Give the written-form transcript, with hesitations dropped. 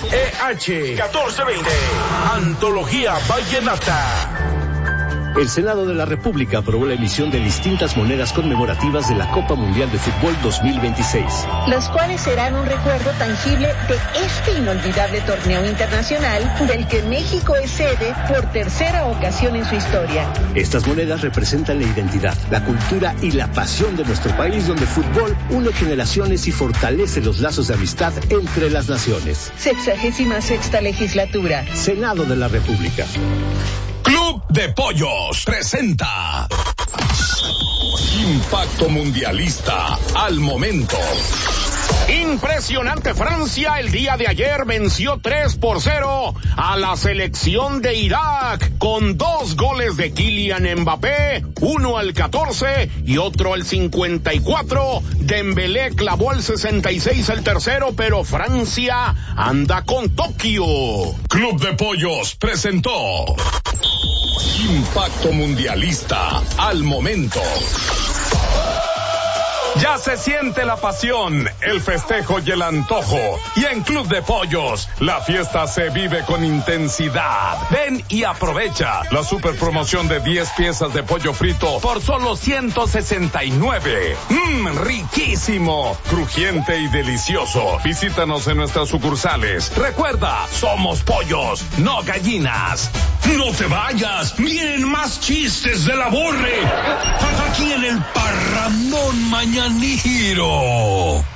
1420. Antología Vallenata. El Senado de la República aprobó la emisión de distintas monedas conmemorativas de la Copa Mundial de Fútbol 2026. Las cuales serán un recuerdo tangible de este inolvidable torneo internacional del que México es sede por tercera ocasión en su historia. Estas monedas representan la identidad, la cultura y la pasión de nuestro país, donde el fútbol une generaciones y fortalece los lazos de amistad entre las naciones. 66ª legislatura. Senado de la República. Club de Pollos presenta Impacto Mundialista al momento. Impresionante Francia el día de ayer venció 3-0 a la selección de Irak con 2 goles de Kylian Mbappé, uno al 14 y otro al 54. Dembélé clavó al 66 el tercero, pero Francia anda con Tokio. Club de Pollos presentó Impacto Mundialista al momento. Ya se siente la pasión, el festejo y el antojo. Y en Club de Pollos, la fiesta se vive con intensidad. Ven y aprovecha la super promoción de 10 piezas de pollo frito por solo 169. Riquísimo, crujiente y delicioso. Visítanos en nuestras sucursales. Recuerda, somos pollos, no gallinas. No te vayas, vienen más chistes de la Borre. Aquí en el Parrandón Mañanero.